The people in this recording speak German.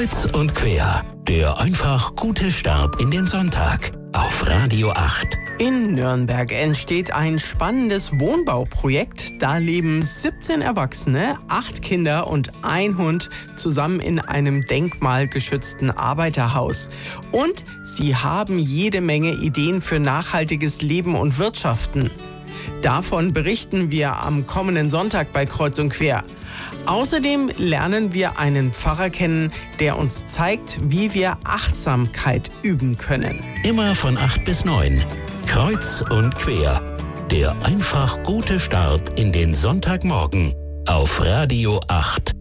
Kreuz und quer, der einfach gute Start in den Sonntag auf Radio 8. In Nürnberg entsteht ein spannendes Wohnbauprojekt. Da leben 17 Erwachsene, 8 Kinder und ein Hund zusammen in einem denkmalgeschützten Arbeiterhaus. Und sie haben jede Menge Ideen für nachhaltiges Leben und Wirtschaften. Davon berichten wir am kommenden Sonntag bei Kreuz und Quer. Außerdem lernen wir einen Pfarrer kennen, der uns zeigt, wie wir Achtsamkeit üben können. Immer von 8 bis 9. Kreuz und quer. Der einfach gute Start in den Sonntagmorgen auf Radio 8.